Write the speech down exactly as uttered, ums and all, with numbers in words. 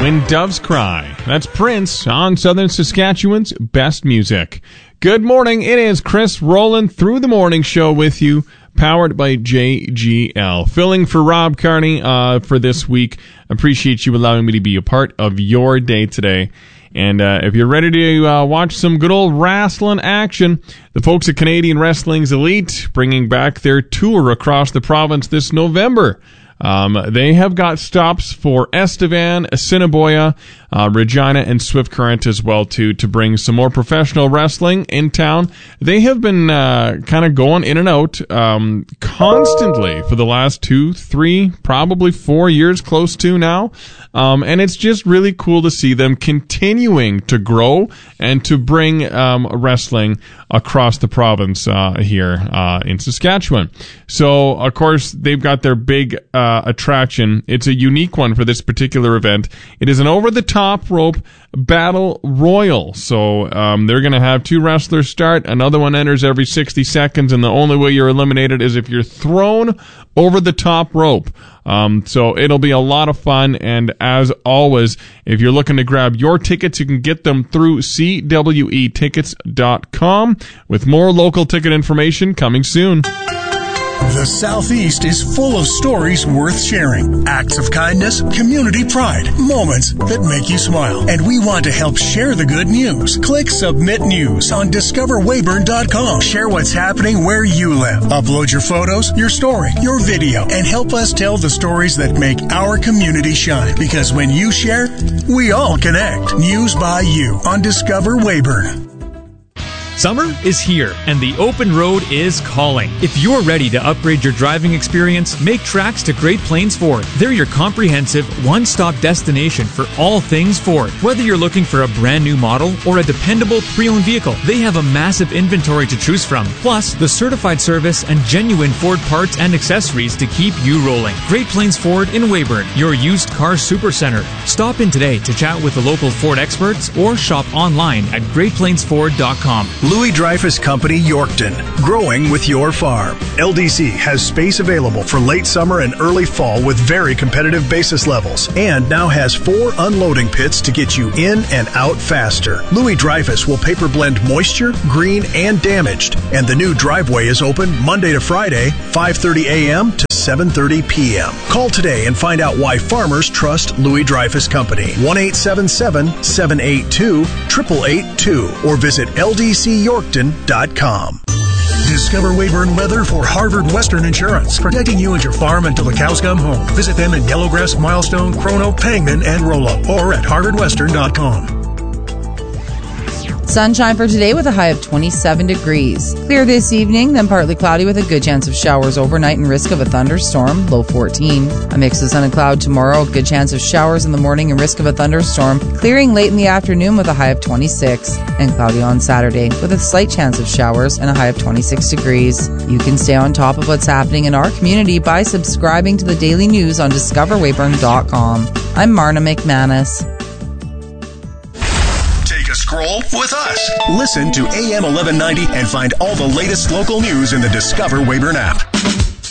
When Doves Cry. That's Prince on Southern Saskatchewan's best music. Good morning. It is Chris rolling through the morning show with you, powered by J G L. Filling for Rob Carney uh, for this week. Appreciate you allowing me to be a part of your day today. And uh, if you're ready to uh, watch some good old wrestling action, the folks at Canadian Wrestling's Elite bringing back their tour across the province this November. Um, they have got stops for Estevan, Assiniboia, uh, Regina, and Swift Current as well, too, to bring some more professional wrestling in town. They have been uh, kind of going in and out um, constantly for the last two, three, probably four years, close to now. Um, and it's just really cool to see them continuing to grow and to bring um, wrestling across the province uh, here uh, in Saskatchewan. So, of course, they've got their big uh, attraction. It's a unique one for this particular event. It is an over-the-top rope battle royal. So um, they're going to have two wrestlers start. Another one enters every sixty seconds, and the only way you're eliminated is if you're thrown over the top rope. Um, so it'll be a lot of fun, and as always, if you're looking to grab your tickets, you can get them through C W E tickets dot com, with more local ticket information coming soon. The Southeast is full of stories worth sharing. Acts of kindness, community pride, moments that make you smile. And we want to help share the good news. Click Submit News on discover weyburn dot com. Share what's happening where you live. Upload your photos, your story, your video, and help us tell the stories that make our community shine. Because when you share, we all connect. News by you on Discover Weyburn. Summer is here, and the open road is calling. If you're ready to upgrade your driving experience, make tracks to Great Plains Ford. They're your comprehensive, one-stop destination for all things Ford. Whether you're looking for a brand new model or a dependable pre-owned vehicle, they have a massive inventory to choose from. Plus, the certified service and genuine Ford parts and accessories to keep you rolling. Great Plains Ford in Weyburn, your used car supercenter. Stop in today to chat with the local Ford experts or shop online at great plains ford dot com. Louis Dreyfus Company, Yorkton. Growing with your farm. L D C has space available for late summer and early fall with very competitive basis levels, and now has four unloading pits to get you in and out faster. Louis Dreyfus will paper blend moisture, green, and damaged, and the new driveway is open Monday to Friday, five thirty a.m. to seven thirty p.m. Call today and find out why farmers trust Louis Dreyfus Company. one eight seven seven, seven eight two, eight eight eight two or visit L D C yorkton dot com. Discover Weyburn Weather for Harvard Western Insurance, protecting you and your farm until the cows come home. Visit them in Yellowgrass, Milestone, Chrono, Pangman, and Rollo, or at harvard western dot com. Sunshine for today with a high of twenty-seven degrees. Clear this evening, then partly cloudy with a good chance of showers overnight and risk of a thunderstorm, low fourteen. A mix of sun and cloud tomorrow, good chance of showers in the morning and risk of a thunderstorm. Clearing late in the afternoon with a high of twenty-six. And cloudy on Saturday with a slight chance of showers and a high of twenty-six degrees. You can stay on top of what's happening in our community by subscribing to the daily news on discover weyburn dot com. I'm Marna McManus. Scroll with us. Listen to A M eleven ninety and find all the latest local news in the Discover Weyburn app.